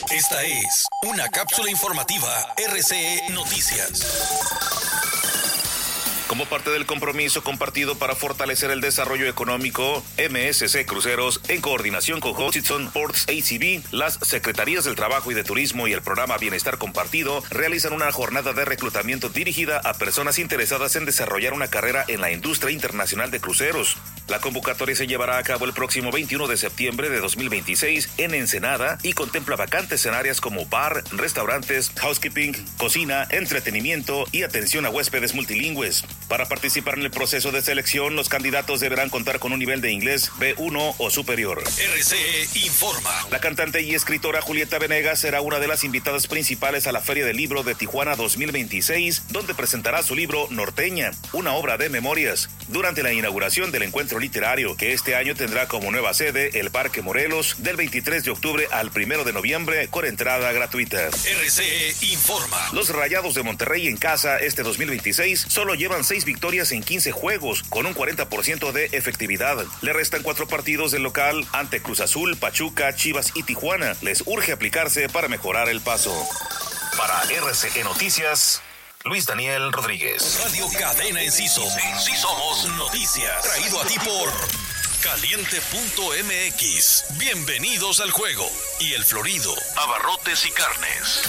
Esta es una cápsula informativa RCE Noticias. Como parte del compromiso compartido para fortalecer el desarrollo económico, MSC Cruceros, en coordinación con Hutchison Ports ACB, las Secretarías del Trabajo y de Turismo y el programa Bienestar Compartido realizan una jornada de reclutamiento dirigida a personas interesadas en desarrollar una carrera en la industria internacional de cruceros. La convocatoria se llevará a cabo el próximo 21 de septiembre de 2026 en Ensenada y contempla vacantes en áreas como bar, restaurantes, housekeeping, cocina, entretenimiento y atención a huéspedes multilingües. Para participar en el proceso de selección, los candidatos deberán contar con un nivel de inglés B1 o superior. RCE informa. La cantante y escritora Julieta Venegas será una de las invitadas principales a la Feria del Libro de Tijuana 2026, donde presentará su libro Norteña, una obra de memorias, durante la inauguración del encuentro literario, que este año tendrá como nueva sede el Parque Morelos, del 23 de octubre al 1 de noviembre, con entrada gratuita. RCE informa. Los Rayados de Monterrey en casa este 2026 solo llevan 6 victorias en 15 juegos, con un 40% de efectividad. Le restan 4 partidos del local ante Cruz Azul, Pachuca, Chivas y Tijuana. Les urge aplicarse para mejorar el paso. Para RCE Noticias, Luis Daniel Rodríguez. Radio Cadena Enciso. Sí somos noticias. Traído a ti por Caliente.mx. Bienvenidos al juego. Y El Florido. Abarrotes y carnes.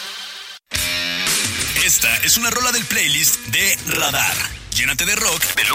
Esta es una rola del playlist de Radar. Llénate de rock de lunes